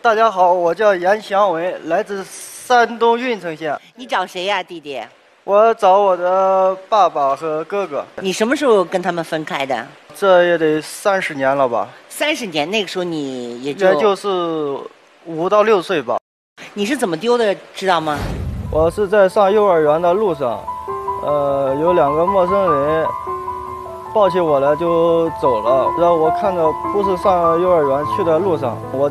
大家好，我叫严祥文，来自山东运城县。 你找谁呀，弟弟？ 我找我的爸爸和哥哥。 你什么时候跟他们分开的？ 这也得30年了吧 ？30年，那个时候你也就是5到6岁吧。 你是怎么丢的，知道吗？ 我是在上幼儿园的路上，有2个陌生人抱起我来就走了，然后我看着不是上幼儿园去的路上，我